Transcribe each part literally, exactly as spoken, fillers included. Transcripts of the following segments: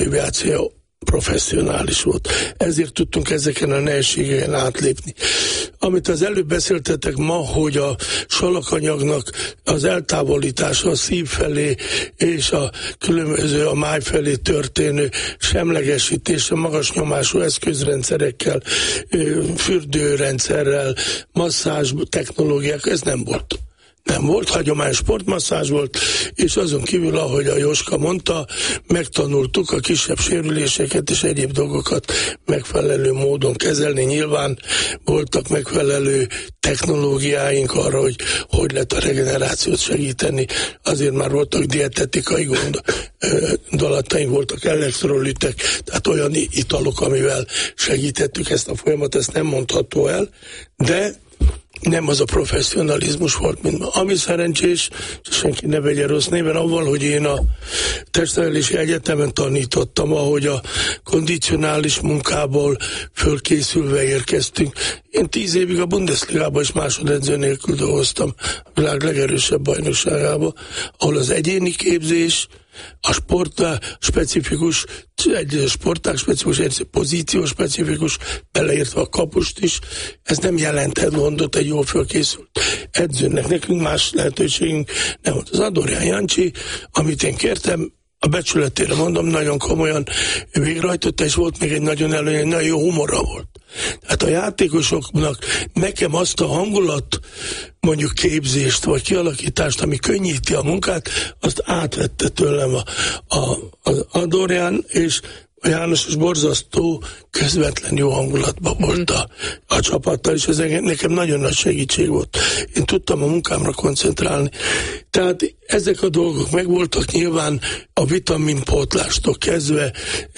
motiváció professzionális volt. Ezért tudtunk ezeken a nehézségeken átlépni. Amit az előbb beszéltetek ma, hogy a salakanyagnak az eltávolítása a szív felé és a különböző a máj felé történő semlegesítése magas nyomású eszközrendszerekkel, fürdőrendszerrel, masszázs technológiák, ez nem volt. Nem volt, hagyományos sportmasszázs volt, és azon kívül, ahogy a Jóska mondta, megtanultuk a kisebb sérüléseket és egyéb dolgokat megfelelő módon kezelni. Nyilván voltak megfelelő technológiáink arra, hogy hogy lehet a regenerációt segíteni. Azért már voltak dietetikai gondolataink, voltak elektrolitek, tehát olyan italok, amivel segítettük ezt a folyamatot, ezt nem mondható el, de nem az a professzionalizmus volt, mint ma. Ami szerencsés, senki ne vegye rossz néven, avval, hogy én a testnevelési egyetemen tanítottam, ahogy a kondicionális munkából fölkészülve érkeztünk. Én tíz évig a Bundesligában is másodedző nélkül dolgoztam, a világ legerősebb bajnokságában, ahol az egyéni képzés, a sportá specifikus, egy sporták specifikus, egy pozíció specifikus, beleértve a kapust is, ez nem jelentett gondot egy jól fölkészült edzőnek. Nekünk más lehetőségünk nem volt. Az Adorján Jancsi, amit én kértem, a becsületére mondom, nagyon komolyan végrehajtotta, és volt még egy nagyon előny, egy nagyon jó humora volt. Hát a játékosoknak nekem azt a hangulat, mondjuk képzést vagy kialakítást, ami könnyíti a munkát, azt átvette tőlem a, a, az Adorján, és a János borzasztó, közvetlen jó hangulatban volt a, a csapattal, és ez nekem nagyon nagy segítség volt. Én tudtam a munkámra koncentrálni. Tehát ezek a dolgok megvoltak, nyilván a vitaminpótlástól kezdve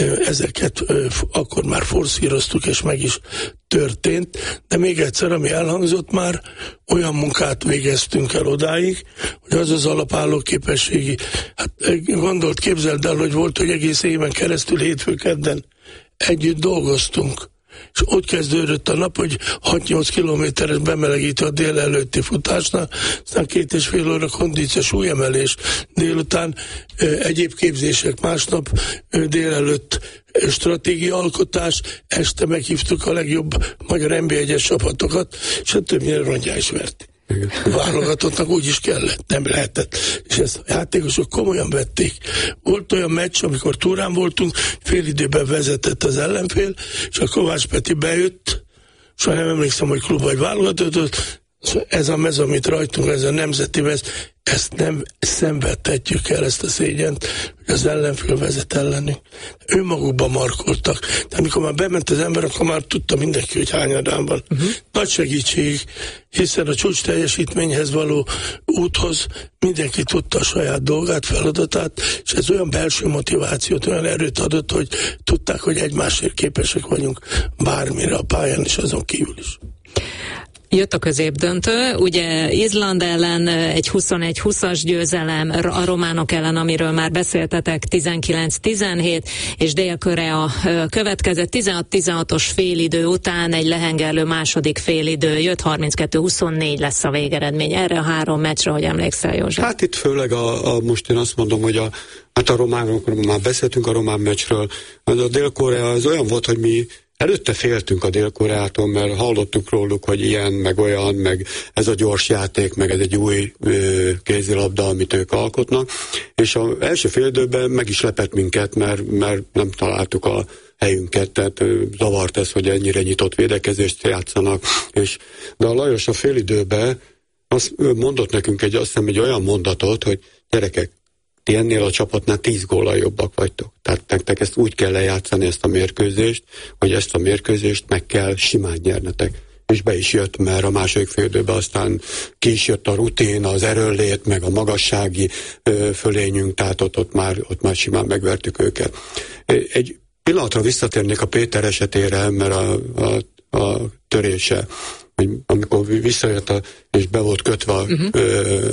ezeket akkor már forszíroztuk, és meg is történt, de még egyszer, ami elhangzott már, olyan munkát végeztünk el odáig, hogy az az alapálló képességi, hát gondolt, képzeld el, hogy volt, hogy egész éven keresztül hétfő-kedden együtt dolgoztunk. És ott kezdődött a nap, hogy hat-nyolc kilométeres bemelegítő a dél előtti futásnál, aztán két és fél óra kondícia súlyemelés, délután ö, egyéb képzések, másnap ö, délelőtt stratégiaalkotás, este meghívtuk a legjobb magyar en bé egyes csapatokat, és hát többnyire rongyá is verték. Válogatottnak úgy is kellett, nem lehetett. És ezt a játékosok komolyan vették. Volt olyan meccs, amikor túrán voltunk, fél időben vezetett az ellenfél, és a Kovács Peti bejött, soha nem emlékszem, hogy klub vagy válogatott, ez a mez, amit rajtunk, ez a nemzeti mez, ezt nem szenvedhetjük el, ezt a szégyent, hogy az ellenfél vezet ellenünk. Önmagukban markoltak. De amikor már bement az ember, akkor már tudta mindenki, hogy hányadán van. Uh-huh. Nagy segítség, hiszen a csúcs teljesítményhez való úthoz mindenki tudta a saját dolgát, feladatát, és ez olyan belső motivációt, olyan erőt adott, hogy tudták, hogy egymásért képesek vagyunk bármire a pályán, és azon kívül is. Jött a középdöntő, ugye Izland ellen egy huszonegy húszas győzelem, a románok ellen, amiről már beszéltetek, tizenkilenc tizenhét, és Dél-Korea következett tizenhat tizenhatos félidő után egy lehengerlő második félidő jött, harminckettő huszonnégy lesz a végeredmény. Erre a három meccsre, hogy emlékszel, József? Hát itt főleg a, a most én azt mondom, hogy a, hát a románokról már beszéltünk a román meccsről, a Dél-Korea az olyan volt, hogy mi előtte féltünk a Dél-Koreától, mert hallottuk róluk, hogy ilyen, meg olyan, meg ez a gyors játék, meg ez egy új ö, kézilabda, amit ők alkotnak, és az első fél időben meg is lepett minket, mert, mert nem találtuk a helyünket, tehát ö, zavart ez, hogy ennyire nyitott védekezést játszanak, és, de a Lajos a fél időben azt mondott nekünk egy, azt hiszem, egy olyan mondatot, hogy gyerekek, ti ennél a csapatnál tíz góllal jobbak vagytok. Tehát nektek ezt úgy kell lejátszani, ezt a mérkőzést, hogy ezt a mérkőzést meg kell simán nyernetek. És be is jött, mert a második fél időben aztán ki is jött a rutin, az erőnlét, meg a magassági ö, fölényünk, tehát ott, ott, már, ott már simán megvertük őket. Egy pillanatra visszatérnék a Péter esetére, mert a, a, a törése, hogy amikor visszajött a, és be volt kötve a uh-huh. ö,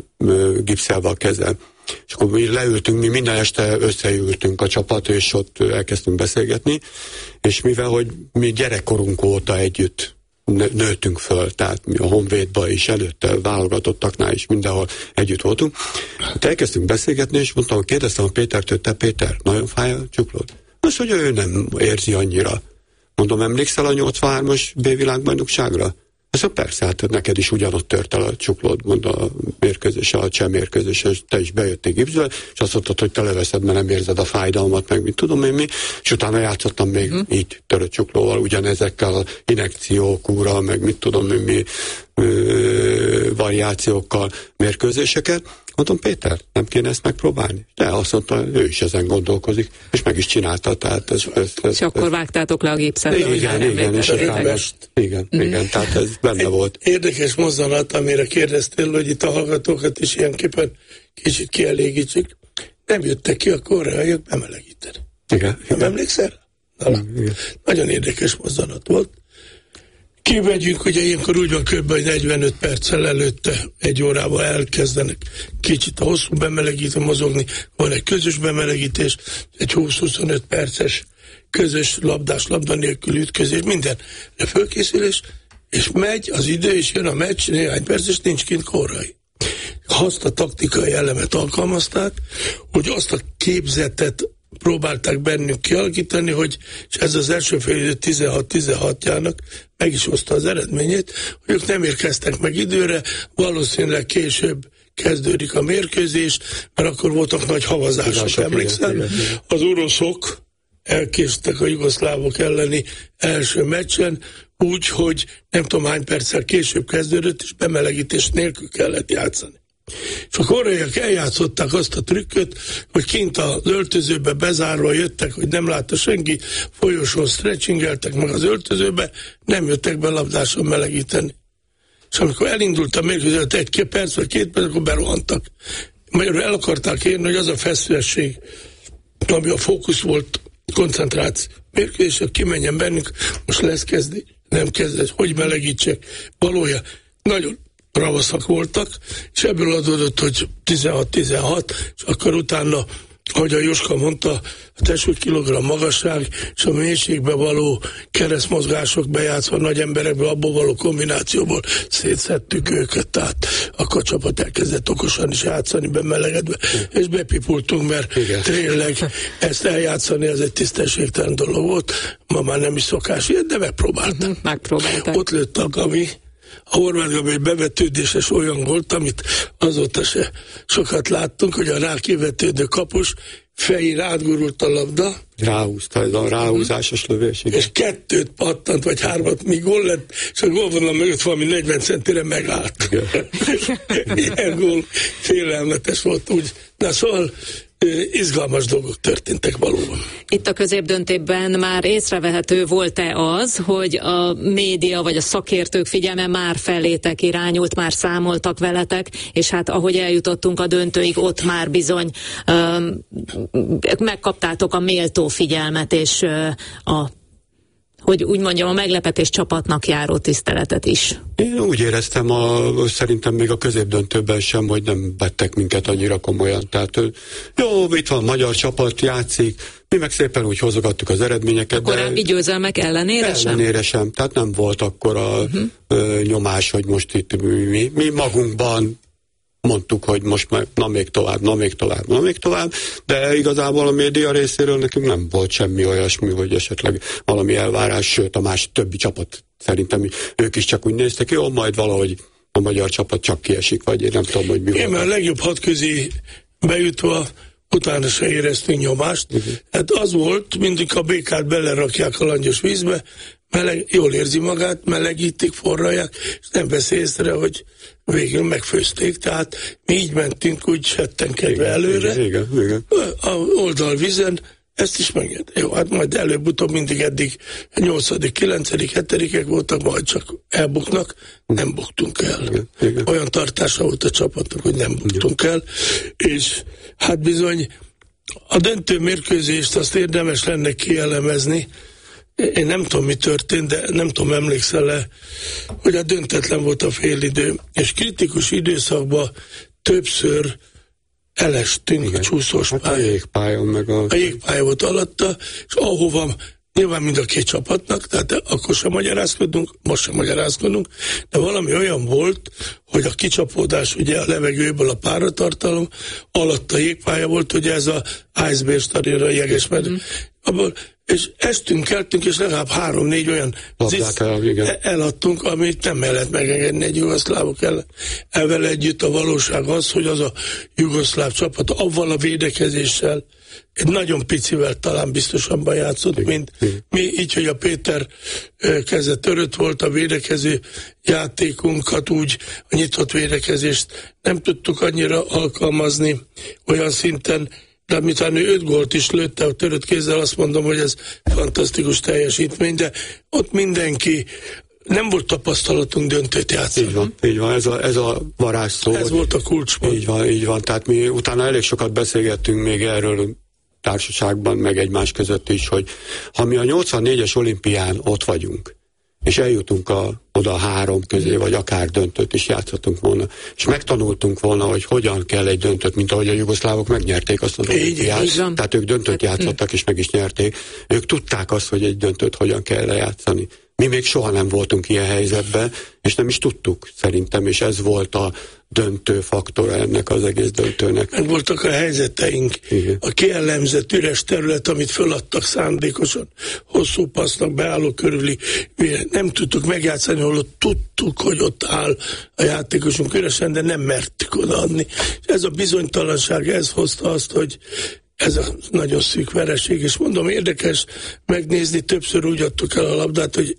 ö, gipszelve a keze. És akkor mi leültünk, mi minden este összeültünk a csapat, és ott elkezdtünk beszélgetni, és mivel, hogy mi gyerekkorunk óta együtt nőttünk föl, tehát mi a Honvédba is, előtte válogatottaknál is mindenhol együtt voltunk. Hát elkezdtünk beszélgetni, és mondtam, kérdeztem a Pétertől, te Péter, nagyon fáj a csuklód? Azt, hogy ő nem érzi annyira. Mondom, emlékszel a nyolcvanhármas B-világbajnokságra? Azt mondja, persze, hát neked is ugyanott tört el a csuklód, mond a mérkőzés, a cseh mérkőzés, és te is bejöttél gipszbe, és azt mondtad, hogy te leveszed, mert nem érzed a fájdalmat, meg mit tudom én mi, és utána játszottam még hmm. így törött csuklóval, ugyanezekkel az injekciókúra, meg mit tudom én mi ö, variációkkal mérkőzéseket. Mondom, Péter, nem kéne ezt megpróbálni? De azt mondta, ő is ezen gondolkozik, és meg is csinálta. Tehát ez, ez, ez, és ez, akkor vágtátok le a gipszet. Igen, igen, igen, és utána, igen, mm. igen, tehát ez benne volt. Érdekes mozzanat, amire kérdeztél, hogy itt a hallgatókat is ilyenképpen kicsit kielégítsük. Nem jöttek ki a koreaiak bemelegíteni. Igen. Nem igen. emlékszel? Mm, Nagyon érdekes mozzanat volt. Kimegyünk, ugye ilyenkor úgy van kb. negyvenöt perccel előtte, egy órával elkezdenek kicsit a hosszú bemelegítő mozogni, van egy közös bemelegítés, egy húsz-huszonöt perces közös labdás, labda nélkül ütközés, mindenre fölkészülés, és megy az idő, és jön a meccs, néhány perc, és nincs kint korai. Azt a taktikai elemet alkalmazták, hogy azt a képzetet próbálták bennünk kialakítani, hogy és ez az első félidő tizenhat tizenhatjának meg is hozta az eredményét, hogy ők nem érkeztek meg időre, valószínűleg később kezdődik a mérkőzés, mert akkor voltak nagy havazások, emlékszel? Az oroszok elkéstek a jugoszlávok elleni első meccsen, úgy, hogy nem tudom hány perccel később kezdődött, és bemelegítés nélkül kellett játszani. És a koreaiak eljátszották azt a trükköt, hogy kint az öltözőbe bezárva jöttek, hogy nem látta senki, folyosón stretchingeltek meg az öltözőbe, nem jöttek be labdáson melegíteni. És amikor elindult a mérkőzés, egy perc vagy két perc, akkor berohantak. Magyarul el akarták érni, hogy az a feszültség, ami a fókusz volt, koncentráció mérkőzésre, kimenjen bennünk, most lesz kezdi, nem kezdett, hogy melegítsek. Valójában nagyon ravaszak voltak, és ebből adódott, hogy tizenhat tizenhat, és akkor utána, ahogy a Jóska mondta, a testsúly kilogramm magasság, és a mélységbe való keresztmozgások bejátszva nagy emberekbe, abból való kombinációból szétszedtük őket, tehát akkor a csapat elkezdett okosan is játszani, bemelegedve, és bepipultunk, mert igen. Tényleg ezt eljátszani, ez egy tisztességtelen dolog volt, ma már nem is szokás ilyet, de megpróbáltak. Uh-huh, megpróbáltak. Ott lőttek, ami a Horváth Gabi egy bevetődéses olyan volt, amit azóta se sokat láttunk, hogy a rákivetődő kapus fejére átgurult a labda. Ráhúzta, ez a ráhúzásos lövés. Igen. És kettőt pattant, vagy hármat, míg gól lett, és a gólvonal mögött valami negyven centire megállt. Ilyen gól félelmetes volt úgy. Na szóval izgalmas dolgok történtek valóban. Itt a középdöntőben már észrevehető volt-e az, hogy a média vagy a szakértők figyelme már felétek irányult, már számoltak veletek, és hát ahogy eljutottunk a döntőig, ott már bizony um, megkaptátok a méltó figyelmet, és uh, a hogy úgy mondjam, a meglepetés csapatnak járó tiszteletet is. Én úgy éreztem, a, szerintem még a középdöntőben sem, hogy nem vettek minket annyira komolyan. Tehát jó, itt van magyar csapat, játszik, mi meg szépen úgy hozogattuk az eredményeket. A korábbi győzelmek ellenére sem? Ellenére sem, tehát nem volt akkor a uh-huh. ö, nyomás, hogy most itt mi, mi magunkban mondtuk, hogy most már na még tovább, na még tovább, na még tovább, de igazából a média részéről nekünk nem volt semmi olyasmi, hogy esetleg valami elvárás, sőt a más többi csapat szerintem ők is csak úgy néztek, jó, majd valahogy a magyar csapat csak kiesik, vagy én nem tudom, hogy mi volt. Én már a legjobb hat közé bejutva utána se éreztünk nyomást. Uh-huh. Hát az volt, mindig a békát belerakják a langyos vízbe, meleg, jól érzi magát, melegítik, forralják, és nem vesz észre, hogy végül megfőzték, tehát mi így mentünk úgy settenkedve előre, igen, igen. a oldalvízen, ezt is megint. Jó, hát majd előbb-utóbb mindig eddig nyolcadik, kilencedik, hetedikek voltak, majd csak elbuknak, nem buktunk el. Igen, igen. Olyan tartása volt a csapatnak, hogy nem buktunk igen. el, és hát bizony a döntő mérkőzést azt érdemes lenne kielemezni. Én nem tudom, mi történt, de nem tudom, emlékszel-e, hogy a döntetlen volt a félidő, és kritikus időszakban többször elestünk igen. a csúszós hát pályán. A jégpályon meg a... A jégpálya volt alatta, és ahova Nyilván mind a két csapatnak, tehát akkor sem magyarázkodunk, most sem magyarázkodunk, de valami olyan volt, hogy a kicsapódás ugye a levegőből a páratartalom, alatt a jégpálya volt, ugye ez a Iceberg stadion, a jegesmedve. Mm. Abból, és estünk, keltünk, és legalább három-négy olyan zisz el, eladtunk, amit nem lehet megengedni egy jugoszlávok ellen. Ezzel együtt a valóság az, hogy az a jugoszláv csapat avval a védekezéssel egy nagyon picivel talán biztosabban játszott, igen, mint igen. mi, így, hogy a Péter keze törött volt, a védekező játékunkat úgy, a nyitott védekezést nem tudtuk annyira alkalmazni olyan szinten, de miután ő öt gólt is lőtte a törött kézzel, azt mondom, hogy ez fantasztikus teljesítmény, de ott mindenki, nem volt tapasztalatunk döntőt játszani. Így van, így van, ez a, ez a varázsszó. Ez volt a kulcspont. Így van, így van, tehát mi utána elég sokat beszélgettünk még erről társaságban, meg egymás között is, hogy ha mi a nyolcvannégyes olimpián ott vagyunk, és eljutunk a, oda a három közé, vagy akár döntőt is játszhatunk volna, és megtanultunk volna, hogy hogyan kell egy döntőt, mint ahogy a jugoszlávok megnyerték azt az olimpiát, tehát ők döntőt játszottak, és meg is nyerték. Ők tudták azt, hogy egy döntőt hogyan kell lejátszani. Mi még soha nem voltunk ilyen helyzetben, és nem is tudtuk szerintem, és ez volt a döntő faktora ennek az egész döntőnek. Meg voltak a helyzeteink, igen, a kielemzett üres terület, amit föladtak szándékosan, hosszú passznak, beálló körüli, nem tudtuk megjátszani, holott tudtuk, hogy ott áll a játékosunk üresen, de nem mertük odaadni. És ez a bizonytalanság, ez hozta azt, hogy ez a nagyon szűk vereség, és mondom, érdekes megnézni, többször úgy adtuk el a labdát, hogy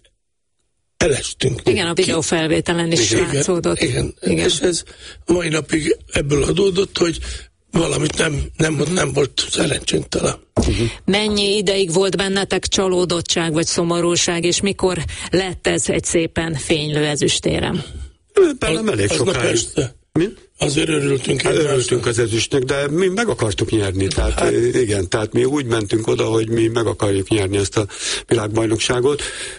elestünk. Igen, a videófelvételen is látszódott. Igen, igen. igen, és ez a mai napig ebből adódott, hogy valamit nem, nem, nem volt szerencsénk talán. Uh-huh. Mennyi ideig volt bennetek csalódottság vagy szomorúság, és mikor lett ez egy szépen fénylő ezüstérem? Bennem elég sokáig. Mi? Azért örültünk. Hát örültünk az ezüstnek, de mi meg akartuk nyerni. Tehát, hát. Igen, tehát mi úgy mentünk oda, hogy mi meg akarjuk nyerni ezt a világbajnokságot.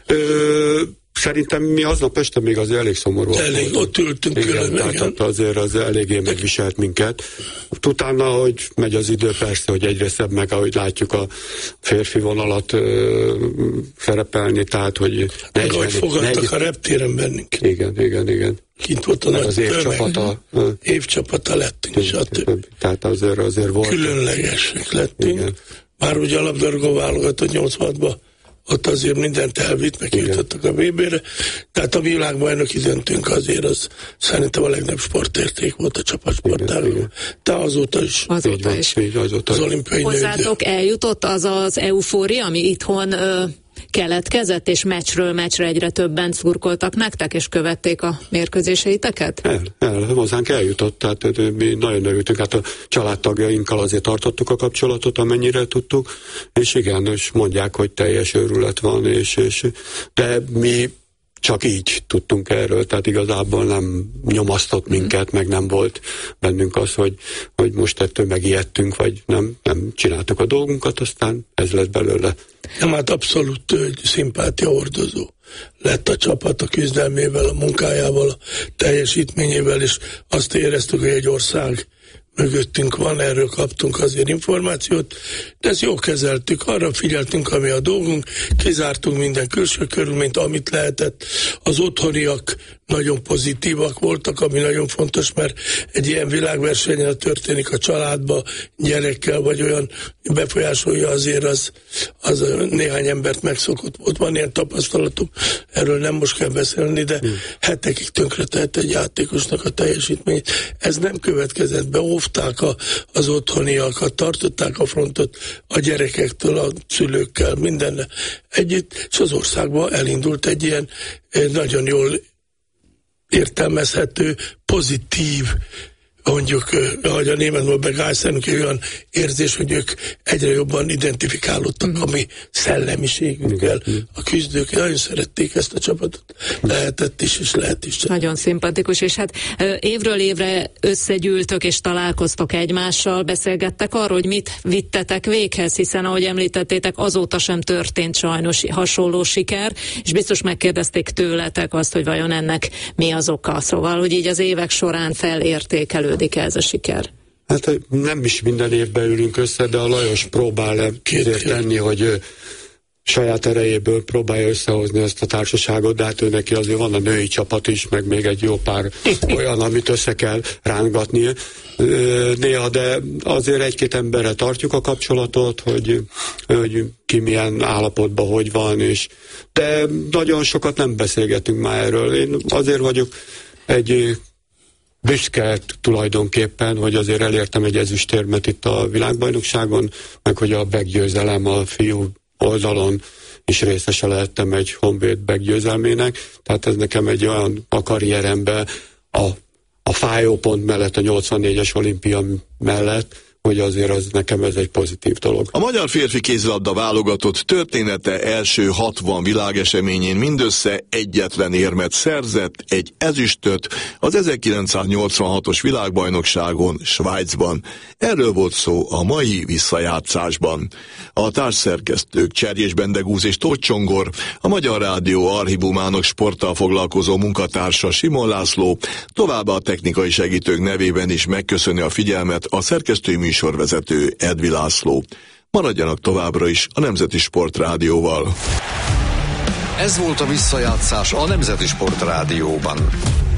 Ö, Szerintem mi aznap este még azért elég szomorúak Elég, voltunk. Ott ültünk igen, külön, tehát igen. azért az eléggé megviselt minket. Utána, hogy megy az idő, persze, hogy egyre szebb meg, ahogy látjuk a férfi vonalat ö, szerepelni, tehát, hogy meg ahogy fogadtak negyven... a reptéren bennünk. Igen, igen, igen. Kint volt a nagy az évcsapata. Évcsapata lettünk, és attól. Tehát azért, azért volt. Különlegesek lettünk. Igen. Már ugye a labdarúgó válogatott nyolcvanhatban ott azért mindent elvitt, meg jutottak a vé bé-re, tehát a világbajnoki döntőnk azért az szerintem a legnagyobb sportérték volt a csapatsportágban. De azóta is. Azóta van, is. Így, azóta az olimpiai hozzátok nőd. Eljutott az az eufória, ami itthon ö, keletkezett, és meccsről meccsre egyre többen szurkoltak nektek, és követték a mérkőzéseiteket? El, el, hozzánk eljutott, tehát mi nagyon örültünk, hát a családtagjainkkal azért tartottuk a kapcsolatot, amennyire tudtuk, és igen, és mondják, hogy teljes őrület van, és, és de mi csak így tudtunk erről, tehát igazából nem nyomasztott minket, meg nem volt bennünk az, hogy, hogy most ettől megijedtünk, vagy nem, nem csináltuk a dolgunkat, aztán ez lett belőle. Nem, hát abszolút szimpátia hordozó lett a csapat a küzdelmével, a munkájával, a teljesítményével, és azt éreztük, hogy egy ország mögöttünk van, erről kaptunk azért információt, de ezt jól kezeltük, arra figyeltünk, ami a dolgunk, kizártunk minden külső körülményt, amit lehetett. Az otthoniak nagyon pozitívak voltak, ami nagyon fontos, mert egy ilyen világversenyen történik a családba, gyerekkel, vagy olyan befolyásolja azért az, az néhány embert megszokott volt. Van ilyen tapasztalatuk, erről nem most kell beszélni, de hmm. hetekig tönkretett egy játékosnak a teljesítményt. Ez nem következett be, óvták a, az otthoniakat, tartották a frontot a gyerekektől, a szülőkkel, minden együtt, és az országban elindult egy ilyen nagyon jól értelmezhető, pozitív, mondjuk, ahogy a németből begeisternünk, olyan érzés, hogy ők egyre jobban identifikálódtak mm. a mi szellemiségünkkel. Mm. A küzdők nagyon szerették ezt a csapatot. Lehetett is, és lehet is. Nagyon szimpatikus, és hát évről évre összegyűltök és találkoztok egymással, beszélgettek arról, hogy mit vittetek véghez, hiszen ahogy említettétek, azóta sem történt sajnos hasonló siker, és biztos megkérdezték tőletek azt, hogy vajon ennek mi az oka. Szóval, hogy így az évek során felértékelő ez a siker? Hát nem is minden évben ülünk össze, de a Lajos próbál azért tenni, hogy saját erejéből próbálja összehozni ezt a társaságot, de hát ő neki azért van a női csapat is, meg még egy jó pár olyan, amit össze kell rángatni néha, de azért egy-két emberre tartjuk a kapcsolatot, hogy, hogy ki milyen állapotban hogy van, és de nagyon sokat nem beszélgetünk már erről. Én azért vagyok egy büszke tulajdonképpen, hogy azért elértem egy ezüstérmet itt a világbajnokságon, meg hogy a meggyőzelem a fiú oldalon is részese lehettem egy Honvéd meggyőzelmének, tehát ez nekem egy olyan a karrieremben a, a fájó pont mellett, a nyolcvannégyes olimpia mellett, hogy azért az nekem ez egy pozitív dolog. A magyar férfi kézilabda válogatott története első hatvan világeseményén mindössze egyetlen érmet szerzett, egy ezüstöt az ezerkilencszáznyolcvanhatos világbajnokságon Svájcban. Erről volt szó a mai visszajátszásban. A társszerkesztők Cserjés Bendegúz és Tóth Csongor, a Magyar Rádió archívumának sporttal foglalkozó munkatársa Simon László, továbbá a technikai segítők nevében is megköszöni a figyelmet a szerkesztői műsorvezető Edvi László. Maradjanak továbbra is a Nemzeti Sport Rádióval. Ez volt a visszajátszás a Nemzeti Sport Rádióban.